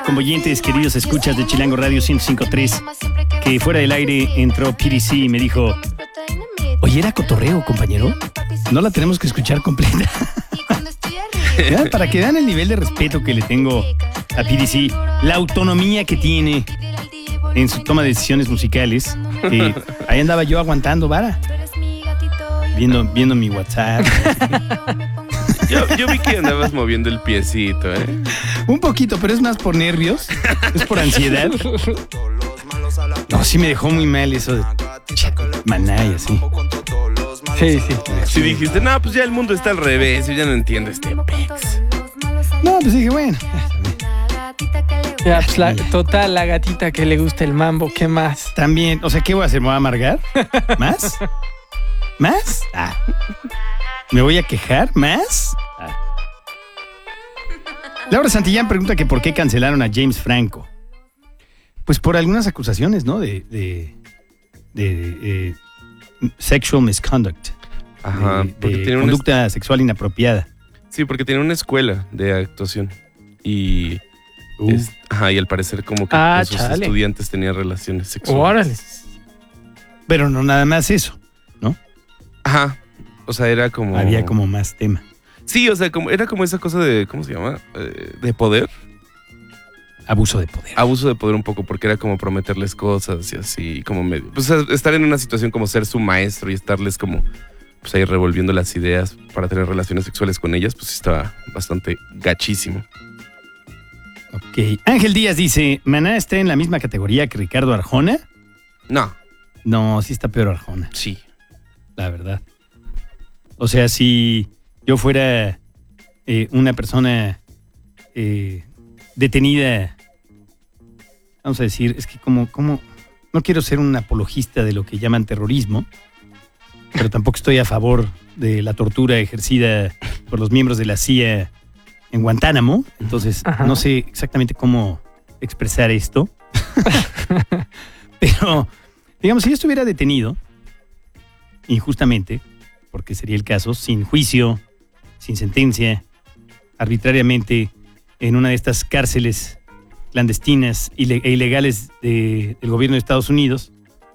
convoyentes, queridos escuchas de Chilango Radio 105.3, que fuera del aire entró PDC y me dijo, oye, ¿era cotorreo, compañero? No la tenemos que escuchar completa. Para que vean el nivel de respeto que le tengo a PDC, la autonomía que tiene en su toma de decisiones musicales. Ahí andaba yo aguantando vara, viendo mi WhatsApp. Yo vi que andabas moviendo el piecito, ¿eh? Un poquito, pero es más por nervios, es por ansiedad. No, sí me dejó muy mal eso de Maná y así. Sí. Si dijiste, no, pues ya el mundo está al revés, yo ya no entiendo este pex. No, pues dije, bueno. Ya, pues la gatita que le gusta el mambo, ¿qué más? También, o sea, ¿qué voy a hacer? ¿Me voy a amargar? ¿Más? ¿Más? ¿Me voy a quejar? ¿Más? Laura Santillán pregunta que por qué cancelaron a James Franco. Pues por algunas acusaciones, ¿no? De sexual misconduct. Ajá, porque de conducta sexual inapropiada. Sí, porque tiene una escuela de actuación y y al parecer como que con sus estudiantes tenían relaciones sexuales. Órale. Pero no nada más eso, ¿no? Ajá. O sea, era como... Había como más tema. Sí, o sea, era como esa cosa de... ¿Cómo se llama? De poder. Abuso de poder. Abuso de poder un poco, porque era como prometerles cosas y así, como medio... Pues estar en una situación como ser su maestro y estarles como... Pues ahí revolviendo las ideas para tener relaciones sexuales con ellas, pues estaba bastante gachísimo. Ok. Ángel Díaz dice, ¿Maná está en la misma categoría que Ricardo Arjona? No. No, sí está peor Arjona. Sí. La verdad. O sea, si yo fuera una persona detenida, vamos a decir, es que como no quiero ser un apologista de lo que llaman terrorismo, pero tampoco estoy a favor de la tortura ejercida por los miembros de la CIA en Guantánamo, entonces no sé exactamente cómo expresar esto. Pero, digamos, si yo estuviera detenido injustamente, porque sería el caso, sin juicio, sin sentencia, arbitrariamente en una de estas cárceles clandestinas e ilegales del gobierno de Estados Unidos,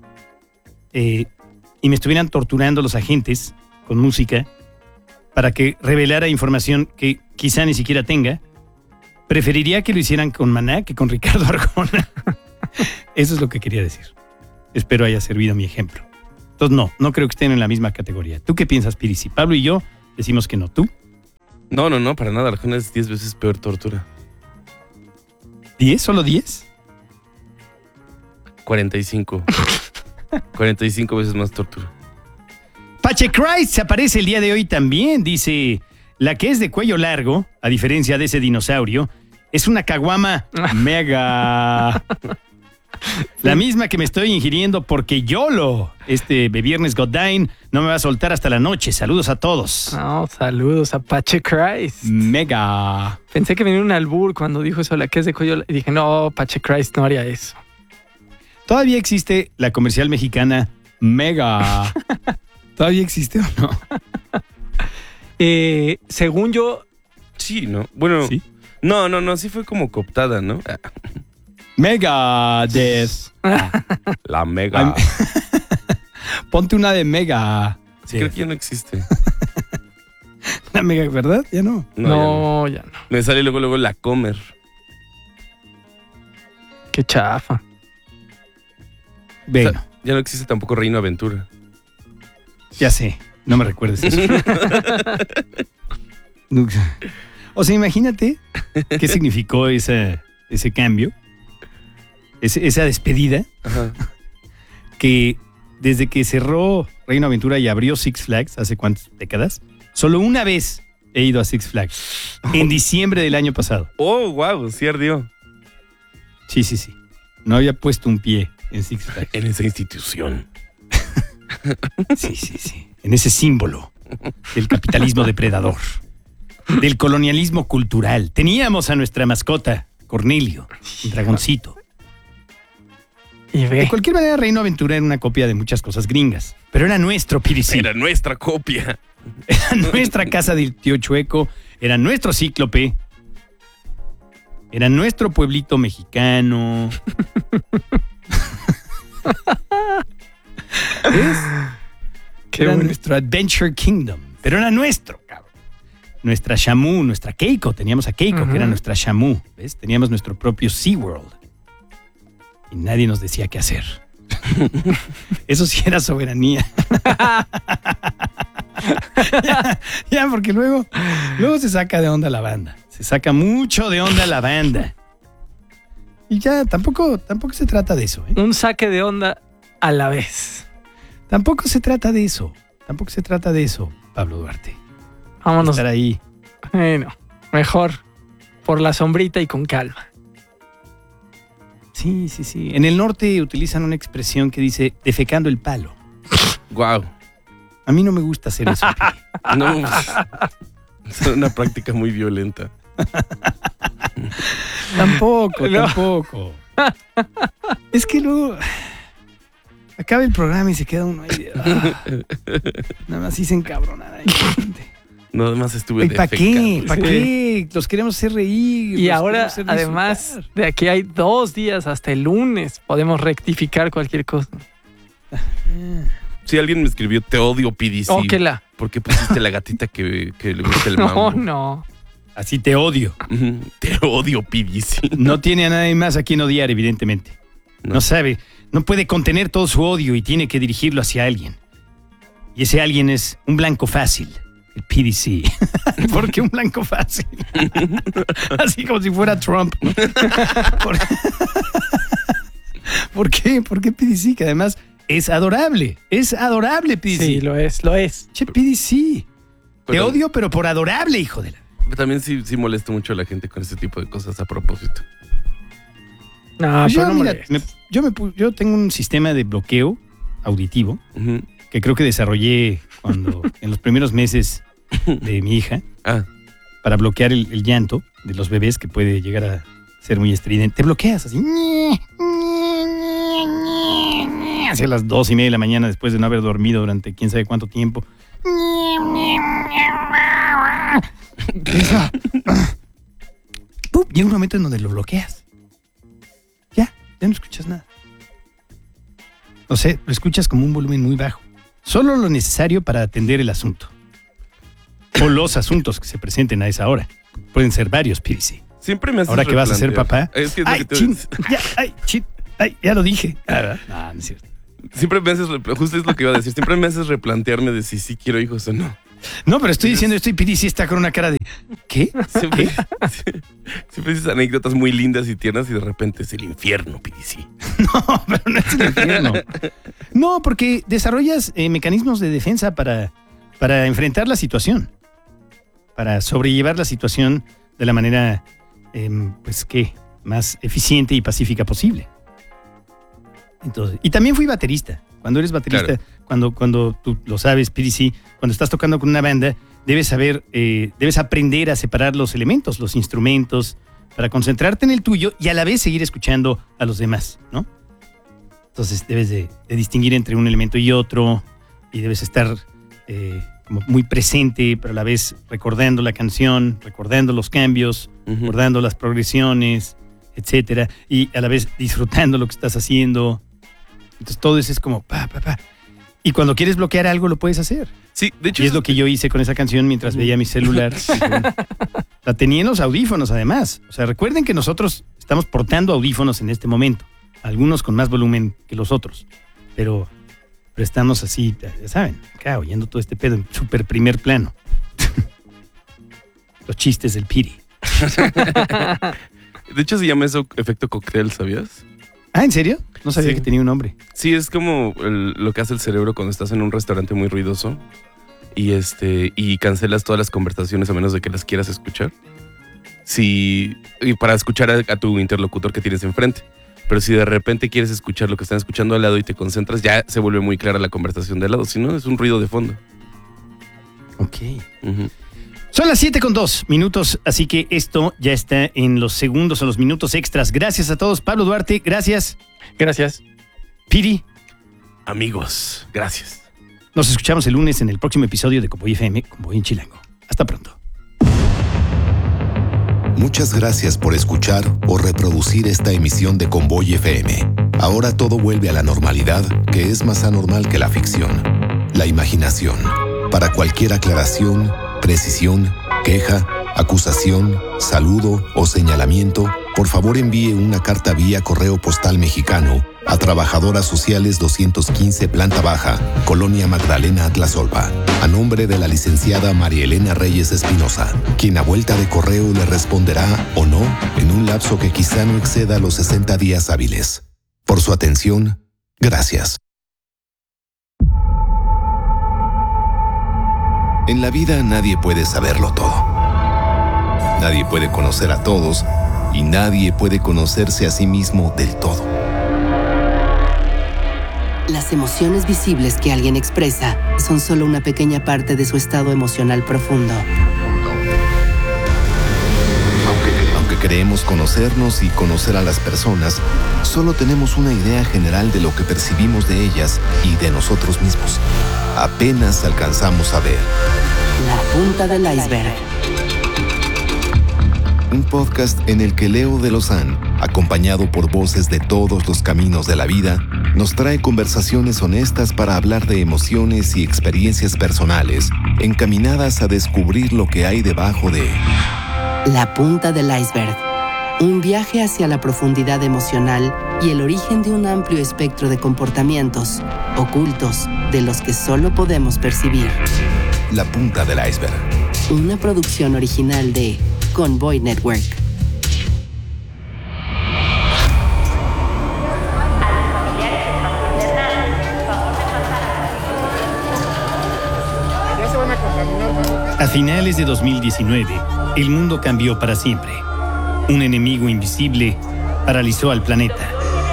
y me estuvieran torturando los agentes con música para que revelara información que quizá ni siquiera tenga, preferiría que lo hicieran con Maná que con Ricardo Arjona. Eso es lo que quería decir. Espero haya servido mi ejemplo. Entonces no creo que estén en la misma categoría. ¿Tú qué piensas, Piri? Si Pablo y yo decimos que no, ¿tú? No, para nada. Arjona es 10 veces peor tortura. ¿10? ¿Solo 10? 45. 45 veces más tortura. Pache Christ se aparece el día de hoy también. Dice, la que es de cuello largo, a diferencia de ese dinosaurio, es una caguama mega. La misma que me estoy ingiriendo porque YOLO. Este Viernes Goddain no me va a soltar hasta la noche. Saludos a todos. No, saludos a Pache Christ. Mega. Pensé que venía un albur cuando dijo eso, la que es de cuello. Y dije, no, Pache Christ no haría eso. Todavía existe la comercial mexicana Mega. ¿Todavía existe o no? Según yo... Sí, ¿no? Bueno, ¿sí? No, sí fue como cooptada, ¿no? Megadeth. La Mega. Ponte una de Mega. Sí. Creo que ya no existe. La Mega, ¿verdad? Ya no. No, ya no. Me sale luego la Comer. Qué chafa. Bueno. O sea, ya no existe tampoco Reino Aventura. Ya sé, no me recuerdes eso. O sea, imagínate qué significó ese cambio, esa despedida. Ajá. Que desde que cerró Reino Aventura y abrió Six Flags, hace cuántas décadas, solo una vez he ido a Six Flags, en diciembre del año pasado. Oh, wow, sí ardió. Sí. No había puesto un pie en Six Flags. En esa institución. Sí. En ese símbolo del capitalismo depredador, del colonialismo cultural. Teníamos a nuestra mascota, Cornelio, un dragoncito. De cualquier manera, Reino Aventura era una copia de muchas cosas gringas. Pero era nuestro, Piricín. Era nuestra copia. Era nuestra casa del tío Chueco. Era nuestro cíclope. Era nuestro pueblito mexicano. ¿Ves? Era nuestro Adventure Kingdom. Pero era nuestro, cabrón. Nuestra Shamu, nuestra Keiko. Teníamos a Keiko, que era nuestra Shamu. ¿Ves? Teníamos nuestro propio SeaWorld. Y nadie nos decía qué hacer. Eso sí era soberanía. ya, porque luego se saca de onda la banda. Se saca mucho de onda la banda. Y ya, tampoco se trata de eso, ¿eh? Un saque de onda a la vez. Tampoco se trata de eso, Pablo Duarte. Vámonos. Estar ahí. Bueno, mejor por la sombrita y con calma. Sí. En el norte utilizan una expresión que dice defecando el palo. Wow. A mí no me gusta hacer eso. No, es una práctica muy violenta. Tampoco. Es que luego acaba el programa y se queda uno ahí. Nada más se encabronan ahí. Nada más estuve ¿Para qué? ¿Para qué? Los queremos hacer reír. Y ahora, además, de aquí hay 2 días hasta el lunes. Podemos rectificar cualquier cosa. Si alguien me escribió, te odio, PDC. Óquela. ¿Por qué pusiste la gatita que le gusta el mambo? No. Así te odio. Te odio, PDC. No tiene a nadie más a quien odiar, evidentemente. No sabe, no puede contener todo su odio y tiene que dirigirlo hacia alguien. Y ese alguien es un blanco fácil. El PDC. ¿Por qué un blanco fácil? Así como si fuera Trump, ¿no? ¿Por qué? ¿Por qué PDC? Que además es adorable. Es adorable, PDC. Sí, lo es. Che, PDC. Te odio, pero por adorable, hijo de la... También sí molesto mucho a la gente con este tipo de cosas a propósito. No, pues pero mira, yo tengo un sistema de bloqueo auditivo que creo que desarrollé en los primeros meses de mi hija para bloquear el llanto de los bebés, que puede llegar a ser muy estridente. Te bloqueas así. Hacia las 2:30 de la mañana, después de no haber dormido durante quién sabe cuánto tiempo. Llega un momento en donde lo bloqueas. Ya no escuchas nada. O sea, lo escuchas como un volumen muy bajo. Solo lo necesario para atender el asunto. O los asuntos que se presenten a esa hora. Pueden ser varios, PDC. Siempre me haces ahora que vas a ser papá. Es que ya lo dije. No es cierto. Siempre me haces, justo es lo que iba a decir, siempre me haces replantearme de si sí quiero hijos o no. No, pero estoy diciendo esto y PDC está con una cara de ¿qué? Siempre dices anécdotas muy lindas y tiernas y de repente es el infierno, PDC. No, pero no es el infierno. No, porque desarrollas mecanismos de defensa para enfrentar la situación. Para sobrellevar la situación de la manera, más eficiente y pacífica posible. Entonces, y también fui baterista. Cuando eres baterista, claro. cuando tú lo sabes, PDC, cuando estás tocando con una banda, debes aprender a separar los elementos, los instrumentos, para concentrarte en el tuyo y a la vez seguir escuchando a los demás, ¿no? Entonces debes de distinguir entre un elemento y otro y debes estar como muy presente, pero a la vez recordando la canción, recordando los cambios, recordando las progresiones, etcétera, y a la vez disfrutando lo que estás haciendo. Entonces todo eso es como pa. Y cuando quieres bloquear algo lo puedes hacer. Sí, de hecho. Y es lo que yo hice con esa canción mientras veía mi celular. La tenía en los audífonos además. O sea, recuerden que nosotros estamos portando audífonos en este momento. Algunos con más volumen que los otros. Pero estamos así, ya saben, acá oyendo todo este pedo en súper primer plano. Los chistes del Piri. De hecho se llama eso efecto cóctel, ¿sabías? Ah, ¿en serio? No sabía que tenía un nombre. Sí, es como lo que hace el cerebro cuando estás en un restaurante muy ruidoso y cancelas todas las conversaciones a menos de que las quieras escuchar. Y para escuchar a tu interlocutor que tienes enfrente. Pero si de repente quieres escuchar lo que están escuchando al lado y te concentras, ya se vuelve muy clara la conversación de al lado. Si no, es un ruido de fondo. Ok. Son las 7:02 así que esto ya está en los segundos o los minutos extras. Gracias a todos. Pablo Duarte, gracias. Gracias. Piri. Amigos, gracias. Nos escuchamos el lunes en el próximo episodio de Convoy FM, Convoy en Chilango. Hasta pronto. Muchas gracias por escuchar o reproducir esta emisión de Convoy FM. Ahora todo vuelve a la normalidad, que es más anormal que la ficción. La imaginación. Para cualquier aclaración, precisión, queja, acusación, saludo o señalamiento, por favor envíe una carta vía correo postal mexicano a Trabajadoras Sociales 215 Planta Baja, Colonia Magdalena Atlasolpa, a nombre de la licenciada María Elena Reyes Espinosa, quien a vuelta de correo le responderá o no en un lapso que quizá no exceda los 60 días hábiles. Por su atención, gracias. En la vida nadie puede saberlo todo. Nadie puede conocer a todos y nadie puede conocerse a sí mismo del todo. Las emociones visibles que alguien expresa son solo una pequeña parte de su estado emocional profundo. Aunque creemos conocernos y conocer a las personas, solo tenemos una idea general de lo que percibimos de ellas y de nosotros mismos. Apenas alcanzamos a ver la punta del iceberg. Un podcast en el que Leo de Lozán, acompañado por voces de todos los caminos de la vida, nos trae conversaciones honestas para hablar de emociones y experiencias personales, encaminadas a descubrir lo que hay debajo de la punta del iceberg. Un viaje hacia la profundidad emocional y el origen de un amplio espectro de comportamientos ocultos de los que solo podemos percibir. La punta del iceberg. Una producción original de Convoy Network. A finales de 2019, el mundo cambió para siempre. Un enemigo invisible paralizó al planeta.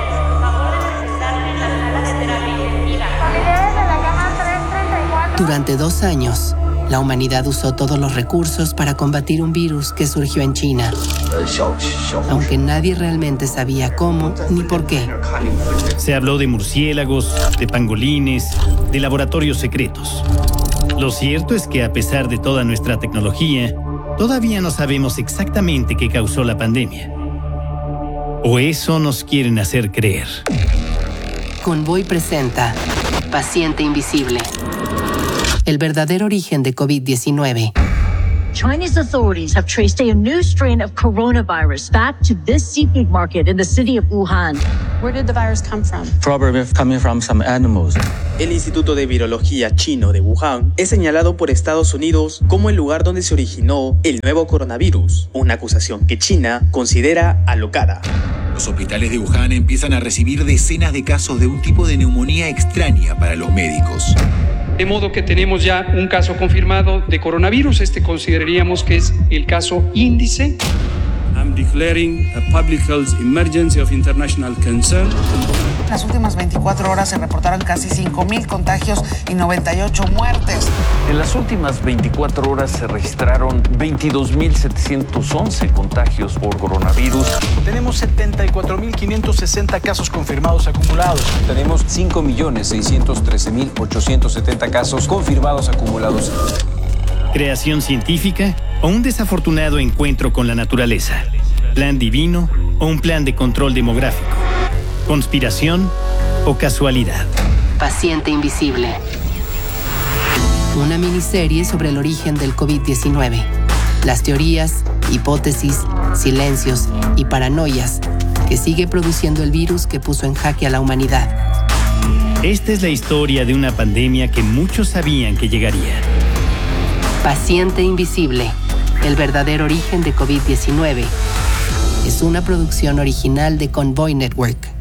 Durante 2 años, la humanidad usó todos los recursos para combatir un virus que surgió en China, aunque nadie realmente sabía cómo ni por qué. Se habló de murciélagos, de pangolines, de laboratorios secretos. Lo cierto es que a pesar de toda nuestra tecnología, todavía no sabemos exactamente qué causó la pandemia. O eso nos quieren hacer creer. Convoy presenta Paciente Invisible. El verdadero origen de COVID-19. Chinese authorities have traced a new strain of coronavirus back to this seafood market in the city of Wuhan. Where did the virus come from? Probably coming from some animals. El Instituto de Virología chino de Wuhan es señalado por Estados Unidos como el lugar donde se originó el nuevo coronavirus, una acusación que China considera alocada. Los hospitales de Wuhan empiezan a recibir decenas de casos de un tipo de neumonía extraña para los médicos. De modo que tenemos ya un caso confirmado de coronavirus. Consideraríamos que es el caso índice. I'm declaring a public health emergency of international concern. En las últimas 24 horas se reportaron casi 5,000 contagios y 98 muertes. En las últimas 24 horas se registraron 22.711 contagios por coronavirus. Tenemos 74.560 casos confirmados acumulados. Tenemos 5.613.870 casos confirmados acumulados. ¿Creación científica o un desafortunado encuentro con la naturaleza? ¿Plan divino o un plan de control demográfico? ¿Conspiración o casualidad? Paciente Invisible. Una miniserie sobre el origen del COVID-19. Las teorías, hipótesis, silencios y paranoias que sigue produciendo el virus que puso en jaque a la humanidad. Esta es la historia de una pandemia que muchos sabían que llegaría. Paciente Invisible, el verdadero origen de COVID-19, es una producción original de Convoy Network.